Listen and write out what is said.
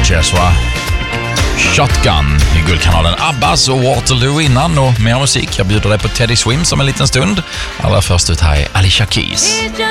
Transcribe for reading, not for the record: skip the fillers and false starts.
Sanchez, va? Shotgun i Guldkanalen. Abbas och Waterloo innan och mer musik. Jag bjuder dig på Teddy Swim som en liten stund. Allra först ut här är Alicia Keys.